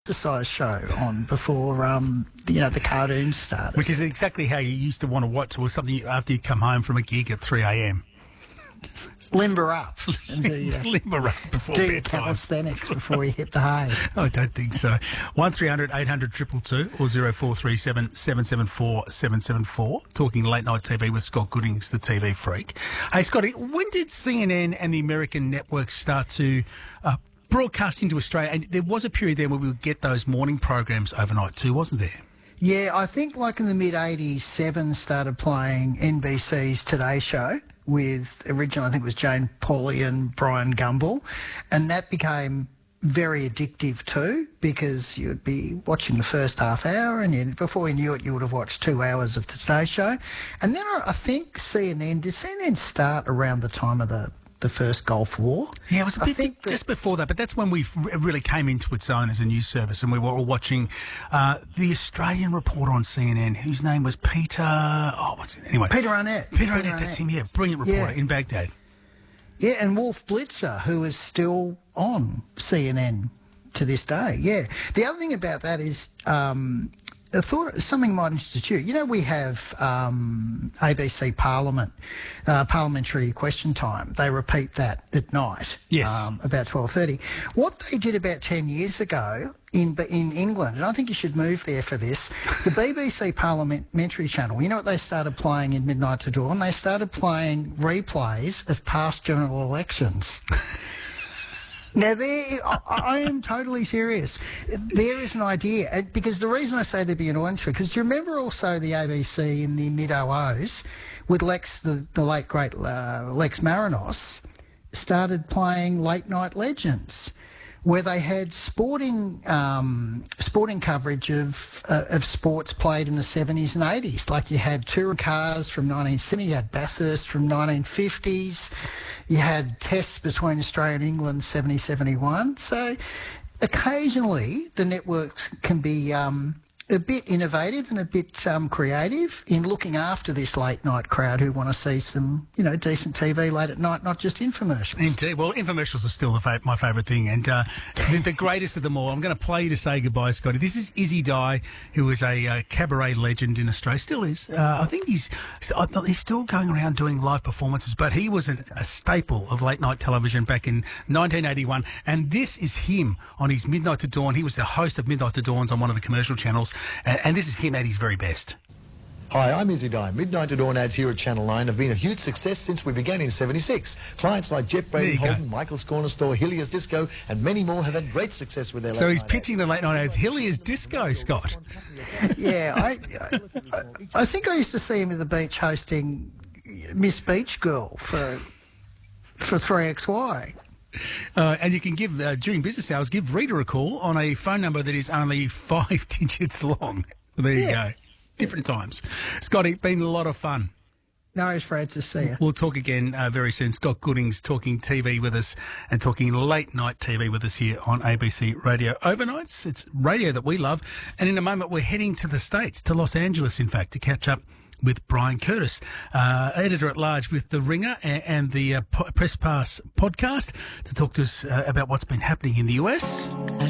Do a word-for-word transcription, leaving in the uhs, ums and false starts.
exercise show on before, um, you know, the cartoons started. Which is exactly how you used to want to watch, or something after you come home from a gig at three a.m. Limber up. And do, uh, Limber up before do your bedtime. calisthenics before you hit the hay. I don't think so. one three hundred eight hundred two two two or zero four three seven seven seven four seven seven four. Talking late night T V with Scott Goodings, the T V freak. Hey, Scotty, when did C N N and the American networks start to uh, broadcast into Australia? And there was a period there where we would get those morning programs overnight too, wasn't there? Yeah, I think like in the mid-eighties, Seven started playing N B C's Today Show with, originally I think it was Jane Pauley and Brian Gumbel, and that became very addictive too, because you'd be watching the first half hour and you, before you knew it you would have watched two hours of the Today Show. And then I, I think C N N, did C N N start around the time of the the first Gulf War? Yeah, it was a I bit think that, just before that, but that's when we really came into its own as a news service, and we were all watching uh, the Australian reporter on C N N, whose name was Peter. Oh, what's it? Anyway, Peter Arnett. Peter, Peter Arnett, that's him. Yeah, brilliant reporter Yeah. in Baghdad. Yeah, and Wolf Blitzer, who is still on C N N to this day. Yeah. The other thing about that is, um, I thought something might interest you. You know, we have um, A B C Parliament, uh, Parliamentary Question Time. They repeat that at night. Yes. Um, about twelve thirty. What they did about ten years ago in in England, and I think you should move there for this, the B B C Parliamentary Channel, you know what they started playing in Midnight to Dawn? They started playing replays of past general elections. Now, there, I, I am totally serious. There is an idea, and because the reason I say there'd be an audience for it, because do you remember also the A B C in the mid-oh ohs with Lex, the, the late, great uh, Lex Marinos, started playing Late Night Legends, where they had sporting um, sporting coverage of uh, of sports played in the seventies and eighties. Like you had touring cars from nineteen seventy, you had Bathurst from nineteen fifties, you had tests between Australia and England seventy seventy-one. So occasionally the networks can be um, a bit innovative and a bit um, creative in looking after this late night crowd who want to see some, you know, decent T V late at night, not just infomercials. Indeed. Well, infomercials are still the fa- my favourite thing, and uh, the, the greatest of them all. I'm going to play you to say goodbye, Scotty. This is Izzy Dye, who was a uh, cabaret legend in Australia. Still is. Uh, I think he's he's still going around doing live performances, but he was a, a staple of late night television back in nineteen eighty-one. And this is him on his Midnight to Dawn. He was the host of Midnight to Dawns on one of the commercial channels. And, and this is him at his very best. Hi, I'm Izzy Dye. Midnight to Dawn ads here at Channel nine have been a huge success since we began in seventy-six. Clients like Jet Brady Holden, Michael's Corner Store, Hilliers Disco, and many more have had great success with their So late he's night pitching ads. the late night ads. Hilliers Disco, Scott. Yeah, I, I, I think I used to see him at the beach hosting Miss Beach Girl for for three X Y. Uh, and you can give, uh, during business hours, give Rita a call on a phone number that is only five digits long. There you Yeah. go. Different times. Scotty, been a lot of fun. No, it's Fred to see you. We'll talk again uh, very soon. Scott Goodings talking T V with us and talking late night T V with us here on A B C Radio Overnights. It's radio that we love. And in a moment, we're heading to the States, to Los Angeles, in fact, to catch up with Brian Curtis, uh, editor-at-large with The Ringer and, and the uh, Press Pass podcast, to talk to us uh, about what's been happening in the U S